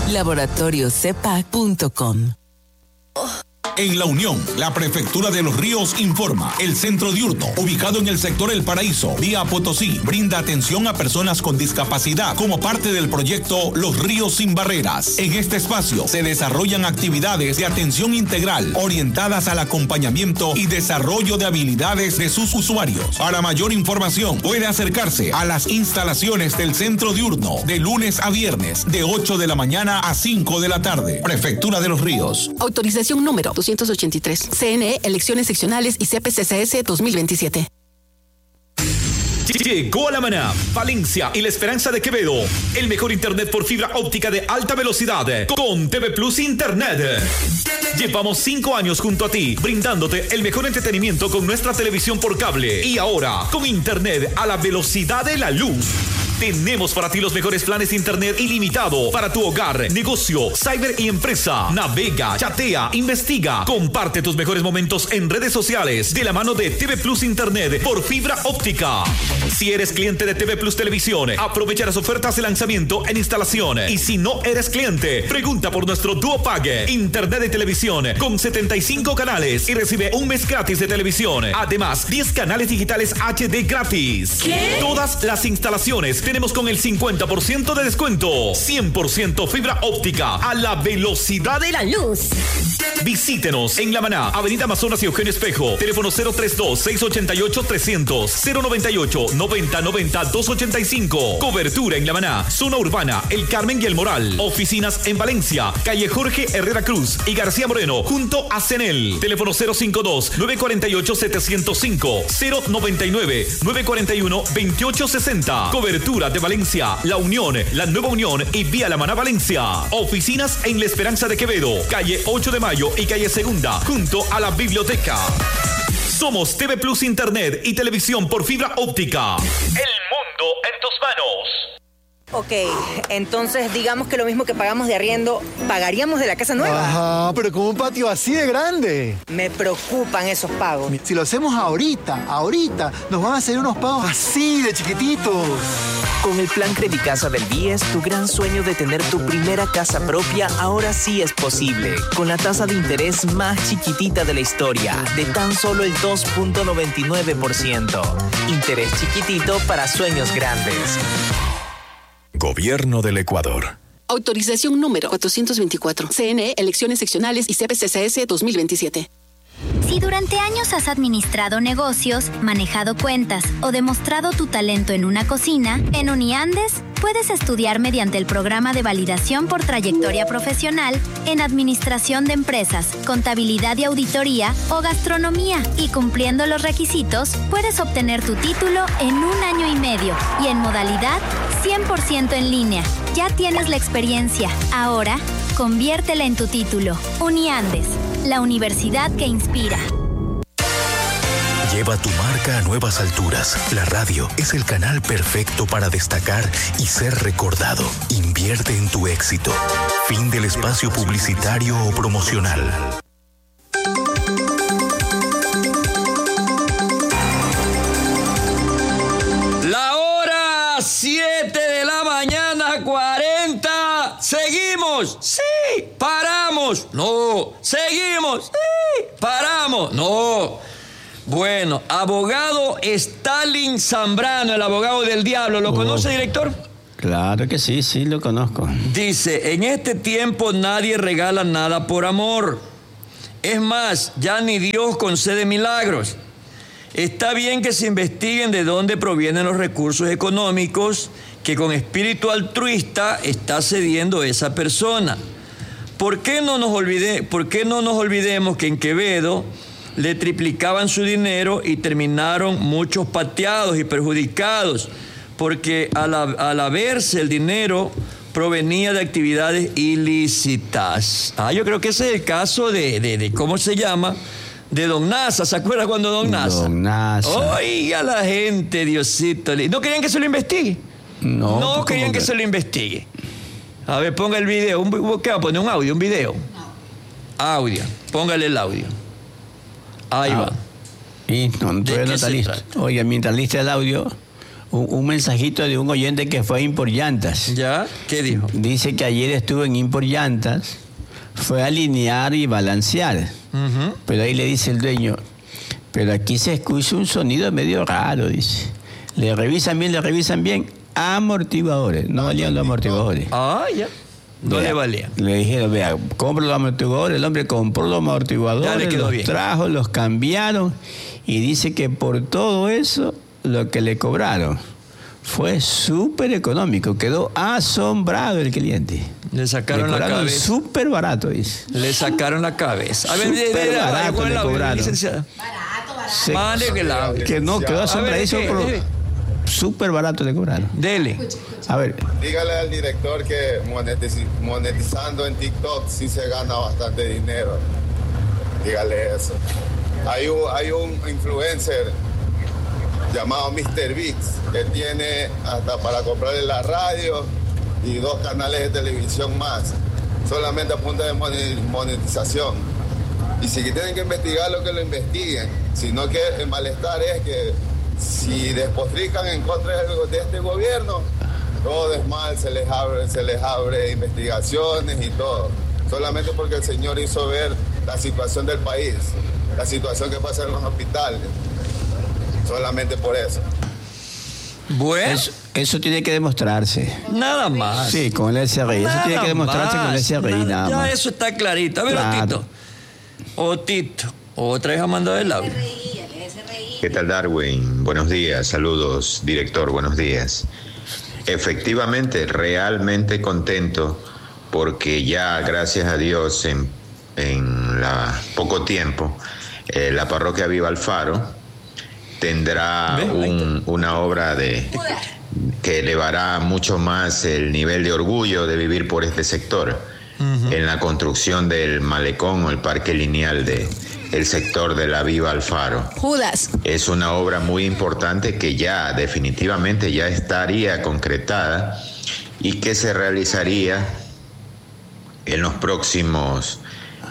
Laboratoriocepac.com. En La Unión, la Prefectura de Los Ríos informa. El Centro Diurno, ubicado en el sector El Paraíso, vía Potosí, brinda atención a personas con discapacidad como parte del proyecto Los Ríos Sin Barreras. En este espacio se desarrollan actividades de atención integral orientadas al acompañamiento y desarrollo de habilidades de sus usuarios. Para mayor información, puede acercarse a las instalaciones del Centro Diurno de lunes a viernes, de 8 de la mañana a 5 de la tarde. Prefectura de Los Ríos. Autorización número 283. CNE, Elecciones Seccionales y CPCCS 2027. Llegó a La Maná, Valencia y La Esperanza de Quevedo. El mejor internet por fibra óptica de alta velocidad con TV Plus Internet. Llevamos 5 años junto a ti, brindándote el mejor entretenimiento con nuestra televisión por cable. Y ahora, con internet a la velocidad de la luz. Tenemos para ti los mejores planes de internet ilimitado para tu hogar, negocio, cyber y empresa. Navega, chatea, investiga, comparte tus mejores momentos en redes sociales de la mano de TV Plus Internet por fibra óptica. Si eres cliente de TV Plus Televisión, aprovecha las ofertas de lanzamiento en instalación. Y si no eres cliente, pregunta por nuestro Duo Pague, internet de televisión con 75 canales y recibe un mes gratis de televisión. Además, 10 canales digitales HD gratis. ¿Qué? Todas las instalaciones tenemos con el 50% de descuento. 100% fibra óptica a la velocidad de la luz. Visítenos en La Maná, Avenida Amazonas y Eugenio Espejo. Teléfono 032-688-300, 098-9090-285. Cobertura en La Maná, zona urbana, El Carmen y El Moral. Oficinas en Valencia, calle Jorge Herrera Cruz y García Moreno, junto a CENEL. Teléfono 052-948-705, 099-941-2860. Cobertura de Valencia, La Unión, La Nueva Unión y Vía La Maná Valencia. Oficinas en La Esperanza de Quevedo, calle 8 de Mayo y calle Segunda, junto a la biblioteca. Somos TV Plus Internet y televisión por fibra óptica. El mundo en tus manos. Ok, entonces digamos que lo mismo que pagamos de arriendo, pagaríamos de la casa nueva. Ajá, pero con un patio así de grande. Me preocupan esos pagos. Si lo hacemos ahorita, nos van a hacer unos pagos así de chiquititos. Con el plan Credicasa del BIES, tu gran sueño de tener tu primera casa propia ahora sí es posible. Con la tasa de interés más chiquitita de la historia, de tan solo el 2.99%. Interés chiquitito para sueños grandes. Gobierno del Ecuador. Autorización número 424. CNE, Elecciones Seccionales y CPCCS 2027. Si durante años has administrado negocios, manejado cuentas o demostrado tu talento en una cocina, en Uniandes puedes estudiar mediante el programa de validación por trayectoria profesional en Administración de Empresas, Contabilidad y Auditoría o Gastronomía. Y cumpliendo los requisitos, puedes obtener tu título en 1 año y medio y en modalidad 100% en línea. Ya tienes la experiencia. Ahora, conviértela en tu título. Uniandes, la universidad que inspira. Lleva tu marca a nuevas alturas. La radio es el canal perfecto para destacar y ser recordado. Invierte en tu éxito. Fin del espacio publicitario o promocional. La hora 7 de la mañana 40. ¿Seguimos? Sí. ¿Paramos? No. ¿Seguimos? Sí. ¿Paramos? No. Bueno, abogado Stalin Zambrano, el abogado del diablo. ¿Lo conoce, director? Claro que sí, sí lo conozco. Dice, en este tiempo nadie regala nada por amor. Es más, ya ni Dios concede milagros. Está bien que se investiguen de dónde provienen los recursos económicos que con espíritu altruista está cediendo esa persona. ¿Por qué no nos olvidemos que en Quevedo le triplicaban su dinero y terminaron muchos pateados y perjudicados? Porque al haberse el dinero provenía de actividades ilícitas. Yo creo que ese es el caso de ¿cómo se llama? De Don Nasa. ¿Se acuerda cuando Don Nasa? Don Nasa. Oiga la gente, Diosito. ¿No querían que se lo investigue? No querían que se lo investigue. A ver, ponga el video. ¿Qué va a poner? ¿Un audio? ¿Un video? Audio. Póngale el audio. Ahí va. Y todavía no está listo. Oiga, mientras lista el audio, un mensajito de un oyente que fue a Import Llantas. ¿Ya? ¿Qué dijo? Dice que ayer estuvo en Import Llantas, fue a alinear y balancear. Pero ahí le dice el dueño, pero aquí se escucha un sonido medio raro, dice. Le revisan bien, amortiguadores. No valían los amortiguadores. Ah, ya. No le valían. Le dijeron, vea, compra los amortiguadores. El hombre compró los amortiguadores, los trajo, los cambiaron y dice que por todo eso lo que le cobraron fue súper económico. Quedó asombrado el cliente. Le sacaron la cabeza. Súper barato, dice. Le sacaron la cabeza. A ver, súper barato le cobraron. Que no, quedó asombradísimo. Súper barato le cobraron. Dele. A ver. Dígale al director que monetizando en TikTok sí se gana bastante dinero. Dígale eso. Hay un influencer llamado Mr. Biggs que tiene hasta para comprarle la radio y 2 canales de televisión más, solamente a punta de monetización. Y si tienen que investigar, lo que lo investiguen, sino que el malestar es que si despotrican en contra de este gobierno, todo es mal, se les abre investigaciones y todo, solamente porque el señor hizo ver la situación del país, la situación que pasa en los hospitales, solamente por eso. Bueno, eso tiene que demostrarse. Nada más. Sí, con el SRI. Eso tiene que demostrarse con el SRI, nada más. Ya eso está clarito. A ver, claro. Otito, otra vez ha mandado el audio. ¿Qué tal, Darwin? Buenos días, saludos, director, buenos días. Efectivamente, realmente contento porque ya, gracias a Dios, en poco tiempo, la parroquia Viva Alfaro tendrá una obra que elevará mucho más el nivel de orgullo de vivir por este sector, en la construcción del malecón o el parque lineal del sector de la Viva Alfaro. Judas. Es una obra muy importante que ya definitivamente ya estaría concretada y que se realizaría en los próximos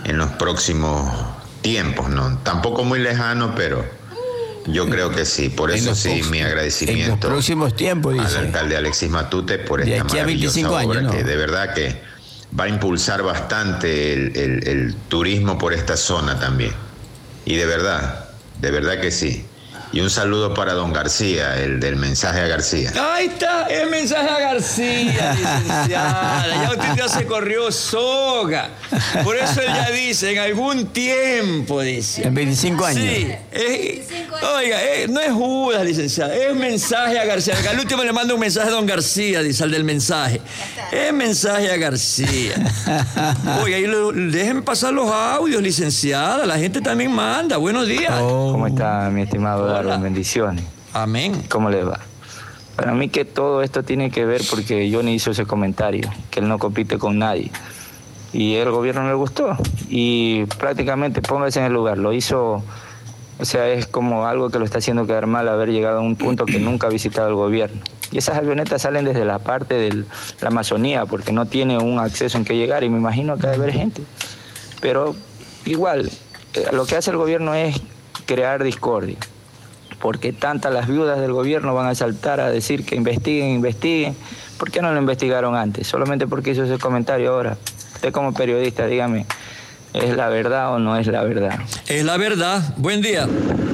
tiempos, ¿no? Tampoco muy lejano, pero yo creo que sí. Por eso sí, mi agradecimiento en los próximos tiempos, dice, al alcalde Alexis Matute por esta maravillosa obra, ¿no? Que de verdad que va a impulsar bastante el turismo por esta zona también. Y de verdad que sí. Y un saludo para don García, el del mensaje a García. Ahí está, el mensaje a García, licenciada. Ya usted ya se corrió soga. Por eso él ya dice, en algún tiempo, dice. En 25 años. Sí. Oiga, no es Judas, licenciada, es mensaje a García. Al último le manda un mensaje a don García, dice, al del mensaje. Es mensaje a García. Oiga, déjenme pasar los audios, licenciada. La gente también manda. Buenos días. ¿Cómo está, mi estimado? Bendiciones. Amén. ¿Cómo les va? Para mí que todo esto tiene que ver porque Johnny hizo ese comentario, que él no compite con nadie. Y el gobierno no le gustó. Y prácticamente, póngase en el lugar, lo hizo, o sea, es como algo que lo está haciendo quedar mal haber llegado a un punto que nunca ha visitado el gobierno. Y esas avionetas salen desde la parte de la Amazonía, porque no tiene un acceso en que llegar, y me imagino que debe haber gente. Pero igual, lo que hace el gobierno es crear discordia. Porque tantas las viudas del gobierno van a saltar a decir que investiguen. ¿Por qué no lo investigaron antes? Solamente porque hizo ese comentario ahora. Usted como periodista, dígame, ¿es la verdad o no es la verdad? Es la verdad. Buen día.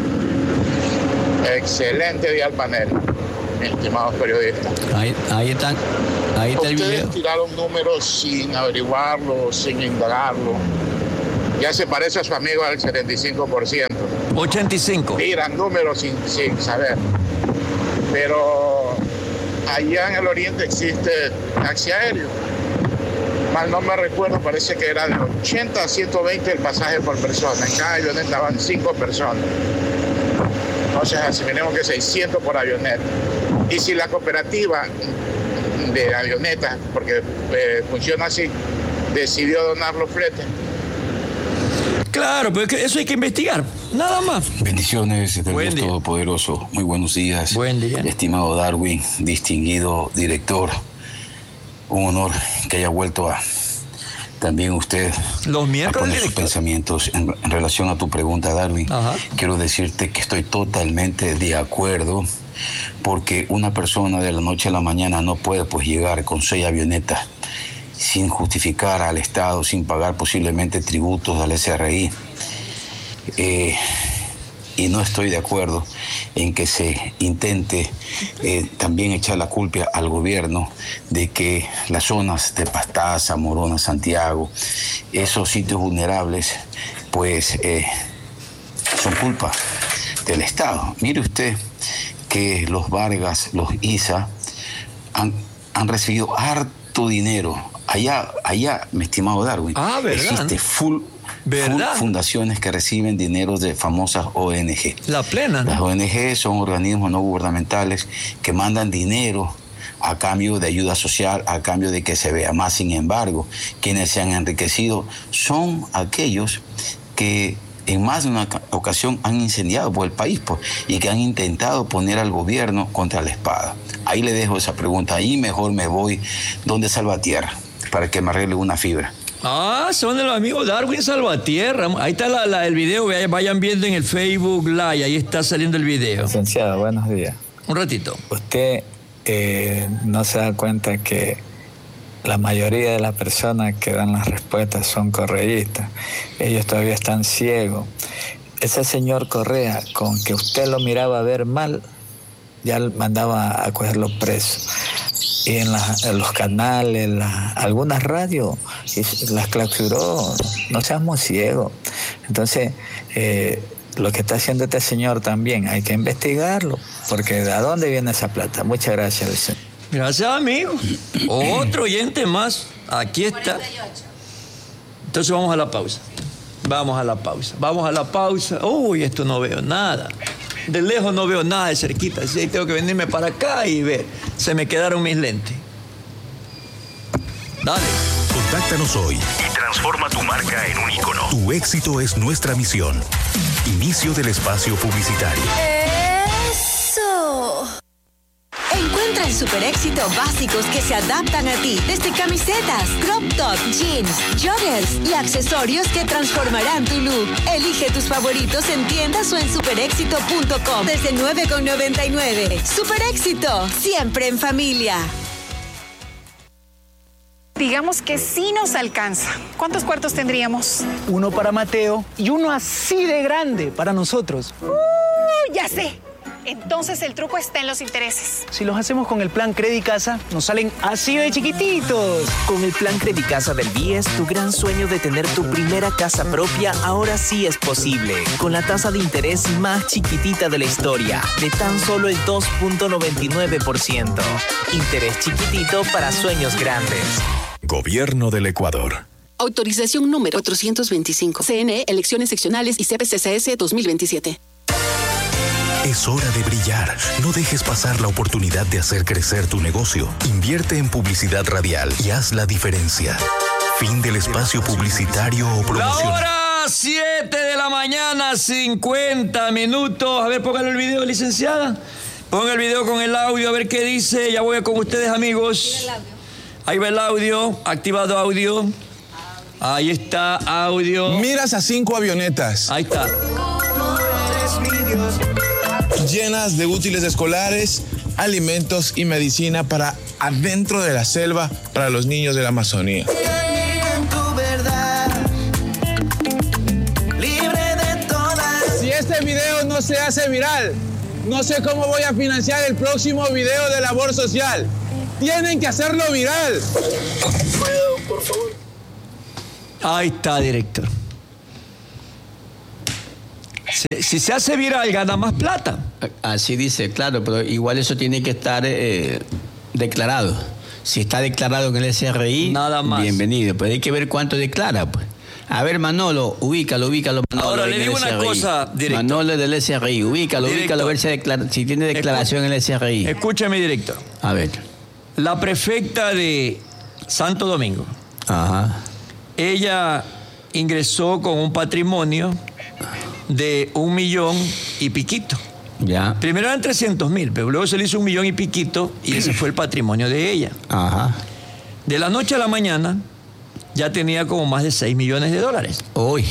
Excelente día al panel, estimados periodistas. Ahí está el video. Ustedes tiraron números sin averiguarlo, sin indagarlo. Ya se parece a su amigo al 75%. 85. Tiran números sin saber. Pero allá en el oriente existe taxi aéreo. Mal no me recuerdo, parece que era de 80 a 120 el pasaje por persona. En cada avioneta van 5 personas. O sea, si tenemos que 600 por avioneta. Y si la cooperativa de avionetas, porque funciona así, decidió donar los fletes. Claro, pero eso hay que investigar, nada más. Bendiciones del Dios Todopoderoso. Muy buenos días. Buen día. Estimado Darwin, distinguido director. Un honor que haya vuelto también usted a poner sus pensamientos en relación a tu pregunta, Darwin. Quiero decirte que estoy totalmente de acuerdo porque una persona de la noche a la mañana no puede pues llegar con 6 avionetas sin justificar al Estado, sin pagar posiblemente tributos al SRI. Y no estoy de acuerdo en que se intente también echar la culpa al gobierno de que las zonas de Pastaza, Morona, Santiago, esos sitios vulnerables, pues son culpa del Estado. Mire usted que los Vargas, los ISA, han recibido harto dinero. Allá, mi estimado Darwin, existe full fundaciones que reciben dinero de famosas ONG. La plena, ¿no? Las ONG son organismos no gubernamentales que mandan dinero a cambio de ayuda social, a cambio de que se vea más. Sin embargo, quienes se han enriquecido son aquellos que en más de una ocasión han incendiado por el país y que han intentado poner al gobierno contra la espada. Ahí le dejo esa pregunta. Ahí mejor me voy donde Salvatierra para que me arregle una fibra. Son de los amigos Darwin Salvatierra. Ahí está el video, vayan viendo en el Facebook Live, ahí está saliendo el video. Licenciado, buenos días. Un ratito. Usted no se da cuenta que la mayoría de las personas que dan las respuestas son correístas. Ellos todavía están ciegos. Ese señor Correa, con que usted lo miraba a ver mal, ya mandaba a cogerlo preso. Y en los canales, algunas radios, las clausuró. No seamos ciegos. Entonces, lo que está haciendo este señor también, hay que investigarlo, porque ¿de dónde viene esa plata? Muchas gracias, Vicente. Gracias, amigo. Otro oyente más. Aquí está. Entonces vamos a la pausa. Uy, esto no veo nada. De lejos no veo nada, de cerquita. Así tengo que venirme para acá y ver. Se me quedaron mis lentes. Dale. Contáctanos hoy y transforma tu marca en un ícono. Tu éxito es nuestra misión. Inicio del espacio publicitario. ¡Eso! Encuentra en Super Éxito básicos que se adaptan a ti, desde camisetas, crop top, jeans, joggers y accesorios que transformarán tu look. Elige tus favoritos en tiendas o en superéxito.com desde $9,99. Super Éxito, siempre en familia. Digamos que sí nos alcanza. ¿Cuántos cuartos tendríamos? Uno para Mateo y uno así de grande para nosotros. Ya sé. Entonces el truco está en los intereses. Si los hacemos con el plan Credicasa, nos salen así de chiquititos. Con el plan Credicasa del BIES, tu gran sueño de tener tu primera casa propia ahora sí es posible. Con la tasa de interés más chiquitita de la historia, de tan solo el 2.99%. Interés chiquitito para sueños grandes. Gobierno del Ecuador. Autorización número 425. CNE, Elecciones Seccionales y CPCCS 2027. Es hora de brillar. No dejes pasar la oportunidad de hacer crecer tu negocio. Invierte en publicidad radial y haz la diferencia. Fin del espacio publicitario o promocional. La hora 7 de la mañana, 50 minutos. A ver, póngale el video, licenciada. Ponga el video con el audio, a ver qué dice. Ya voy con ustedes, amigos. Ahí va el audio. Activado audio. Ahí está, audio. Miras a 5 avionetas. Ahí está. Llenas de útiles escolares, alimentos y medicina para adentro de la selva para los niños de la Amazonía. Si este video no se hace viral, no sé cómo voy a financiar el próximo video de labor social. Tienen que hacerlo viral. Por favor. Ahí está, director. Si se hace viral, gana más plata. Así dice, claro, pero igual eso tiene que estar declarado. Si está declarado en el SRI, nada más. Bienvenido, pero hay que ver cuánto declara, pues. A ver, Manolo, ubícalo, Manolo. Ahora le digo una cosa, director. Manolo del SRI, ubícalo, a ver si tiene declaración en el SRI. Escúchame, director. A ver. La prefecta de Santo Domingo. Ajá. Ella ingresó con un patrimonio de 1 millón y piquito. Ya. Primero eran 300,000, pero luego se le hizo 1 millón y piquito y ese fue el patrimonio de ella. Ajá. De la noche a la mañana ya tenía como más de 6 millones de dólares. Uy.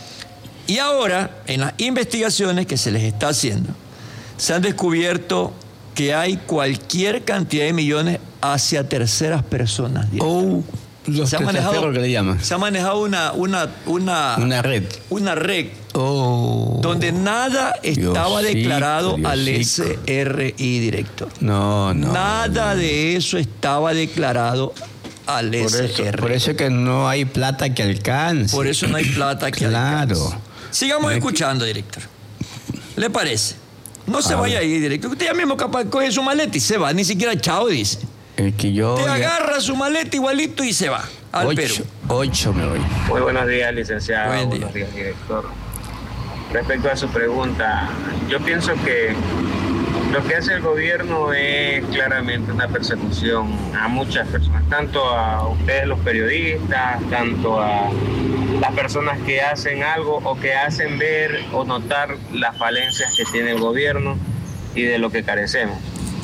Y ahora, en las investigaciones que se les está haciendo, se han descubierto que hay cualquier cantidad de millones hacia terceras personas. Los testaferros que le llaman. Se ha manejado una red. Una red donde nada estaba declarado al SRI, director. No. Nada de eso estaba declarado al SRI. Por eso es que no hay plata que alcance. Por eso no hay plata que alcance. Sigamos escuchando, director. ¿Le parece? No se vaya ahí, director. Usted ya mismo capaz coge su maleta y se va. Ni siquiera chao dice. Te agarra su maleta igualito y se va al Perú. 8 me voy. Muy buenos días, licenciado. Buenos días, director. Respecto a su pregunta, yo pienso que lo que hace el gobierno es claramente una persecución a muchas personas, tanto a ustedes los periodistas, tanto a las personas que hacen algo o que hacen ver o notar las falencias que tiene el gobierno y de lo que carecemos.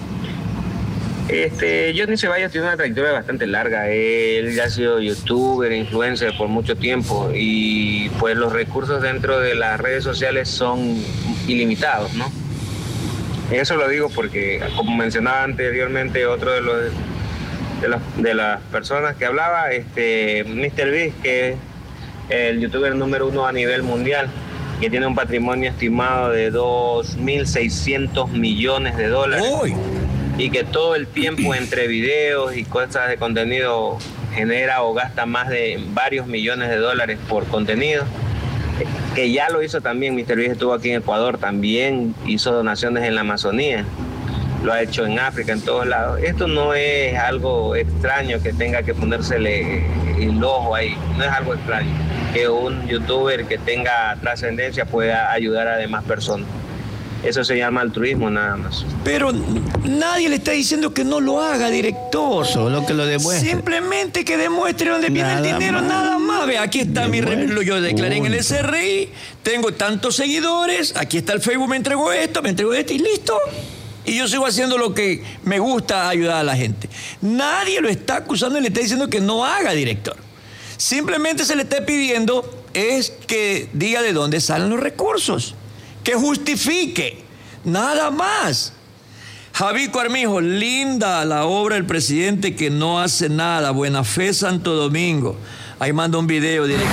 Johnny Ceballos tiene una trayectoria bastante larga. Él ya ha sido youtuber, influencer por mucho tiempo y pues los recursos dentro de las redes sociales son ilimitados, ¿no? Eso lo digo porque, como mencionaba anteriormente otro de las personas que hablaba, MrBeast, que es el youtuber número 1 a nivel mundial, que tiene un patrimonio estimado de $2.600 millones. ¡Uy! Y que todo el tiempo entre videos y cosas de contenido genera o gasta más de varios millones de dólares por contenido, que ya lo hizo también. MrBeast estuvo aquí en Ecuador, también hizo donaciones en la Amazonía, lo ha hecho en África, en todos lados. Esto no es algo extraño que tenga que ponérsele el ojo ahí, no es algo extraño que un youtuber que tenga trascendencia pueda ayudar a demás personas. Eso se llama altruismo nada más. Pero nadie le está diciendo que no lo haga, director. Solo que lo demuestre. Simplemente que demuestre dónde viene el dinero, nada más. Ve, aquí está yo declaré en el SRI, tengo tantos seguidores, aquí está el Facebook, me entregó esto y listo. Y yo sigo haciendo lo que me gusta, ayudar a la gente. Nadie lo está acusando y le está diciendo que no haga, director. Simplemente se le está pidiendo es que diga de dónde salen los recursos. Que justifique, nada más. Javico Armijo, linda la obra del presidente que no hace nada. Buena Fe, Santo Domingo. Ahí manda un video directo.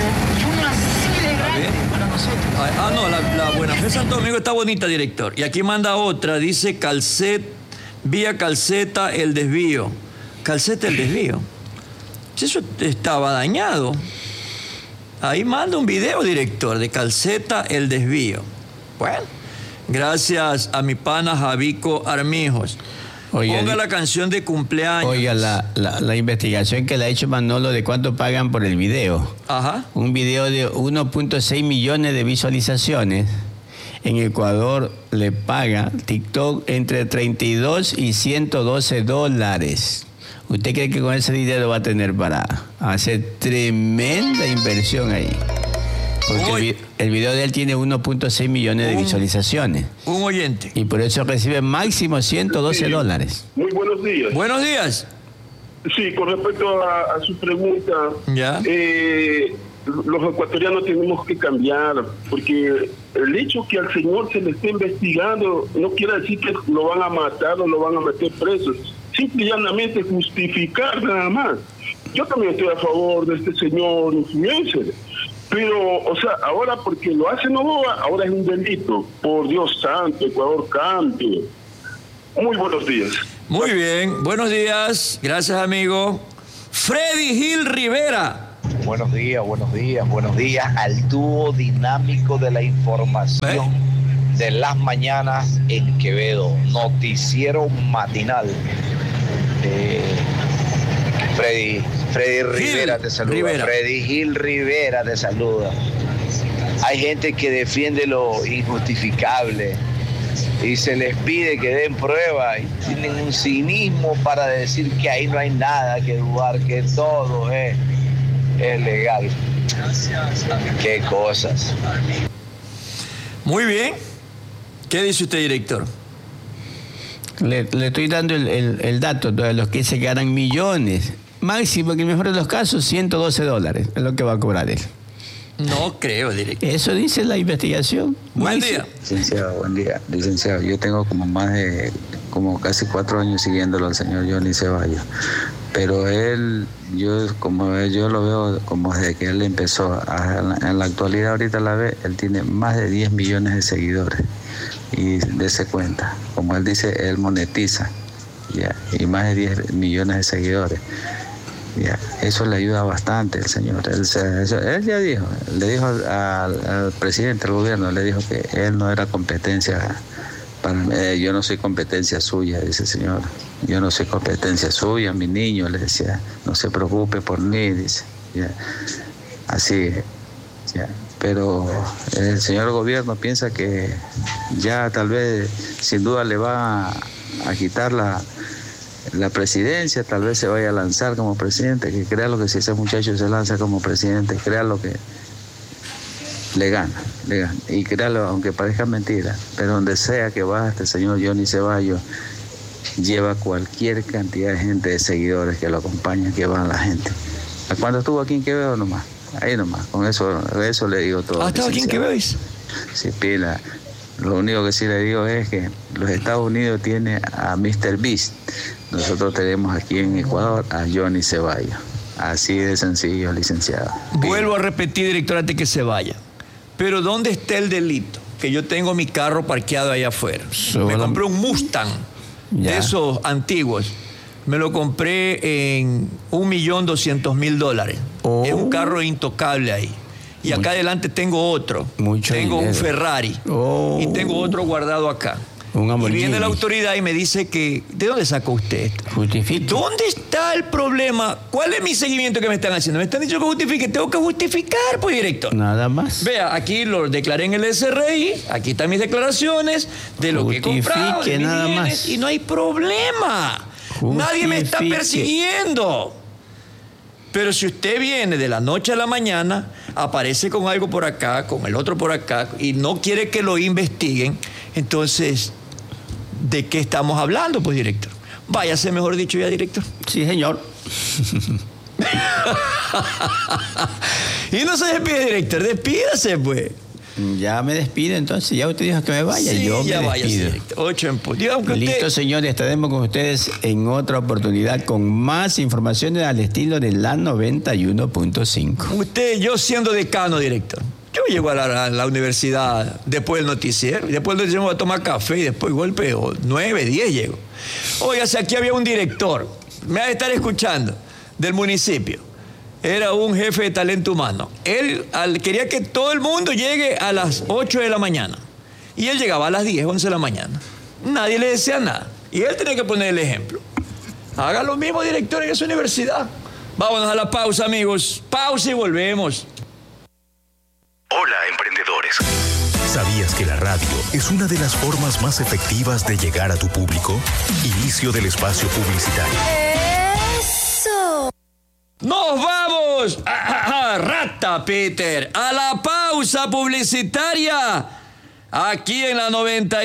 La Buena Fe, Santo Domingo está bonita, director. Y aquí manda otra, dice vía Calceta el desvío. Calceta el desvío. Eso estaba dañado. Ahí manda un video, director, de Calceta el desvío. Bueno, gracias a mi pana Javico Armijos. Ponga la canción de cumpleaños. Oiga, la investigación que le ha hecho Manolo de cuánto pagan por el video. Ajá. Un video de 1.6 millones de visualizaciones. En Ecuador le paga TikTok entre 32 y 112 dólares. ¿Usted cree que con ese dinero va a tener para hacer tremenda inversión ahí? Porque el video de él tiene 1.6 millones de visualizaciones. Un oyente. Y por eso recibe máximo 112 dólares. Muy buenos días. Buenos días. Sí, con respecto a su pregunta, los ecuatorianos tenemos que cambiar, porque el hecho que al señor se le esté investigando no quiere decir que lo van a matar o lo van a meter preso. Simple y llanamente justificar nada más. Yo también estoy a favor de este señor influencer, pero, o sea, ahora porque lo hace Novoa, ahora es un delito. Por Dios santo, Ecuador cambie. Muy buenos días. Muy bien, buenos días. Gracias, amigo. Freddy Gil Rivera. Buenos días al dúo dinámico de la información de las mañanas en Quevedo, noticiero matinal. Freddy Rivera te saluda. Freddy Gil Rivera te saluda. Hay gente que defiende lo injustificable y se les pide que den prueba y tienen un cinismo para decir que ahí no hay nada que dudar, que todo es legal. Qué cosas. Muy bien. ¿Qué dice usted, director? Le estoy dando el dato de los que se ganan millones. Máximo, que en el mejor de los casos, 112 dólares es lo que va a cobrar él. No creo, director. Eso dice la investigación. Buen día. Licenciado, buen día. Licenciado, yo tengo como más de como casi 4 años siguiéndolo al señor Johnny Ceballos. Pero él, yo lo veo como desde que él empezó. En la actualidad, ahorita la ve, él tiene más de 10 millones de seguidores. Y dése cuenta, como él dice, él monetiza. Ya, y más de 10 millones de seguidores. Ya, eso le ayuda bastante al señor. Él ya dijo, le dijo al presidente del gobierno, le dijo que él no era competencia para mí. Yo no soy competencia suya, dice el señor. Yo no soy competencia suya, mi niño, le decía, no se preocupe por mí, dice. Ya, así, ya. Pero el señor gobierno piensa que ya tal vez, sin duda, le va a quitar la presidencia, tal vez se vaya a lanzar como presidente, que crea lo que si ese muchacho se lanza como presidente, crea lo que le gana, y créalo, aunque parezca mentira, pero donde sea que va este señor Johnny Ceballos, lleva cualquier cantidad de gente, de seguidores que lo acompañan, que van la gente. Cuando estuvo aquí en Quevedo nomás, ahí nomás, con eso le digo todo. ¿Estaba aquí en Quevedo? Sí, pila. Lo único que sí le digo es que los Estados Unidos tiene a Mr. Beast. Nosotros tenemos aquí en Ecuador a Johnny Ceballos. Así de sencillo, licenciado. Vuelvo a repetir, director, antes que se vaya. Pero ¿dónde está el delito? Que yo tengo mi carro parqueado allá afuera. Me compré un Mustang de esos antiguos. Me lo compré en $1.200.000. Es un carro intocable ahí. Y acá adelante tengo otro. Tengo un Ferrari. Y tengo otro guardado acá. Y viene la autoridad y me dice que... ¿De dónde sacó usted esto? Justifique. ¿Dónde está el problema? ¿Cuál es mi seguimiento que me están haciendo? Me están diciendo que justifique. Tengo que justificar, pues, director. Nada más. Vea, aquí lo declaré en el SRI. Aquí están mis declaraciones de lo que he comprado, de mis bienes, y no hay problema. Nadie me está persiguiendo. Pero si usted viene de la noche a la mañana, aparece con algo por acá, con el otro por acá, y no quiere que lo investiguen, entonces, ¿de qué estamos hablando, pues, director? Váyase, mejor dicho, ya, director. Sí, señor. Y no se despide, director, despídase, pues. Ya me despido, entonces. Ya usted dijo que me vaya. Sí, yo ya me váyase, despido. director. 8 en punto. Listo, señores. Estaremos con ustedes en otra oportunidad con más informaciones al estilo de la 91.5. Yo siendo decano, director. Yo llego a la universidad después del noticiero. Y después del noticiero me voy a tomar café y después golpe 9, 10 llego. Oiga, si aquí había un director, me va a estar escuchando, del municipio. Era un jefe de talento humano. Él quería que todo el mundo llegue a las 8 de la mañana. Y él llegaba a las 10, 11 de la mañana. Nadie le decía nada. Y él tenía que poner el ejemplo. Haga lo mismo, director, en esa universidad. Vámonos a la pausa, amigos. Pausa y volvemos. Hola, emprendedores. ¿Sabías que la radio es una de las formas más efectivas de llegar a tu público? Inicio del espacio publicitario. ¡Eso! ¡Nos vamos! ¡Rata, Peter! ¡A la pausa publicitaria! Aquí en la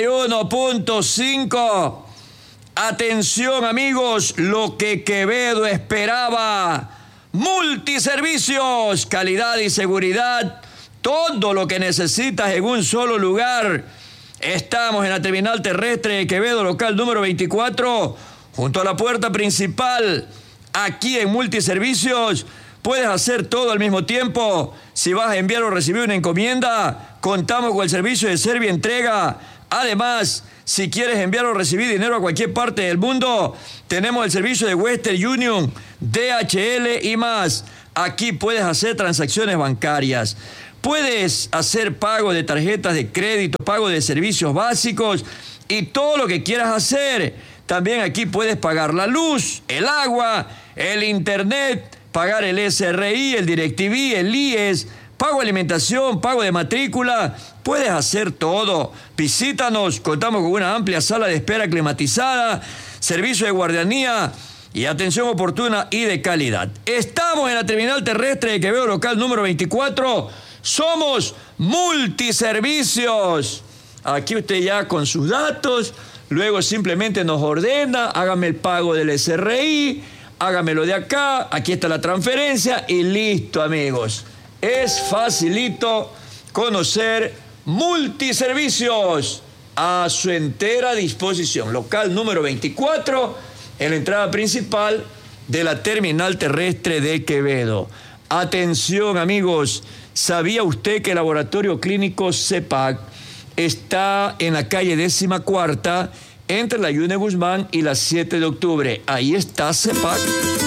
91.5. Atención, amigos, lo que Quevedo esperaba. Multiservicios, calidad y seguridad. Todo lo que necesitas en un solo lugar. Estamos en la terminal terrestre de Quevedo, local número 24, junto a la puerta principal. Aquí en Multiservicios puedes hacer todo al mismo tiempo. Si vas a enviar o recibir una encomienda, contamos con el servicio de Servientrega. Además, si quieres enviar o recibir dinero a cualquier parte del mundo, tenemos el servicio de Western Union, DHL y más. Aquí puedes hacer transacciones bancarias. Puedes hacer pago de tarjetas de crédito, pago de servicios básicos y todo lo que quieras hacer. También aquí puedes pagar la luz, el agua, el internet, pagar el SRI, el DirecTV, el IES, pago de alimentación, pago de matrícula. Puedes hacer todo. Visítanos, contamos con una amplia sala de espera climatizada, servicio de guardianía y atención oportuna y de calidad. Estamos en la terminal terrestre de Quevedo, local número 24. Somos Multiservicios. Aquí usted ya con sus datos, luego simplemente nos ordena, hágame el pago del SRI, hágamelo de acá, aquí está la transferencia y listo, amigos. Es facilito conocer Multiservicios. a su entera disposición. Local número 24, en la entrada principal de la terminal terrestre de Quevedo. Atención, amigos, ¿sabía usted que el laboratorio clínico CEPAC está en la calle 14ª, entre la Yune Guzmán y la 7 de octubre? Ahí está CEPAC.